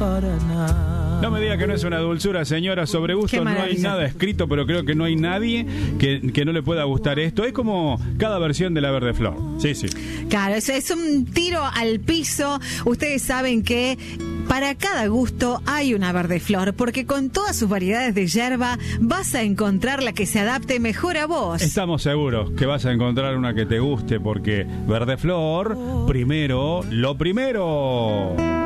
para nada. No me diga que no es una dulzura, señora. Sobre gusto no hay nada escrito, pero creo que no hay nadie que no le pueda gustar esto. Es como cada versión de La Verde Flor. Sí, sí. Claro, eso es un tiro al piso. Ustedes saben que para cada gusto hay una Verde Flor, porque con todas sus variedades de yerba vas a encontrar la que se adapte mejor a vos. Estamos seguros que vas a encontrar una que te guste, porque Verde Flor, primero, lo primero.